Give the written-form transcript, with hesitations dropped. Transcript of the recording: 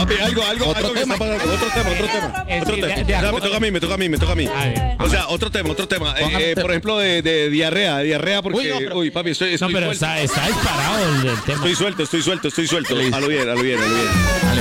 papi, algo Otro que tema. está pasando. Otro tema. Ya, me toca a mí. A ver. O sea, otro tema. Póngame Por ejemplo, de diarrea, porque, Uy, no, pero- papi, estoy No, pero suelto. está disparado el tema. Estoy suelto. A lo bien.